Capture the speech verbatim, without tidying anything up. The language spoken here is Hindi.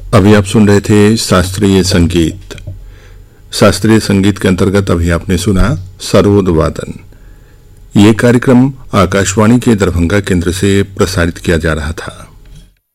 अभी आप सुन रहे थे शास्त्रीय संगीत। शास्त्रीय संगीत के अंतर्गत अभी आपने सुना सरोद वादन। ये कार्यक्रम आकाशवाणी के दरभंगा केंद्र से प्रसारित किया जा रहा था।